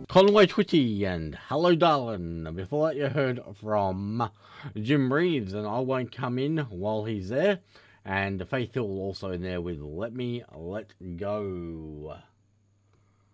Conway Twitty and Hello Darlin. Before that you heard from Jim Reeves and I Won't Come In While He's There, and Faith Hill also in there with Let Me Let Go.